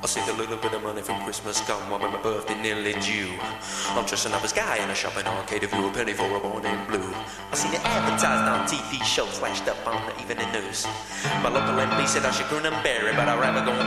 I saved a little bit of money from Christmas gone while my birthday nearly due. I'm dressing up as Guy in a shopping arcade if you a penny for a boy named Blue. I seen it advertised on TV shows, flashed up on the evening news. My local MP said I should grin and bear it, but I'd rather go